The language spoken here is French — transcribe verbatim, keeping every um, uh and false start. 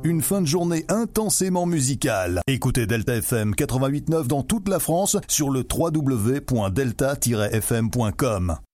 Une fin de journée intensément musicale. Écoutez Delta F M quatre-vingt-huit neuf dans toute la France sur le w w w point delta tiret f m point com.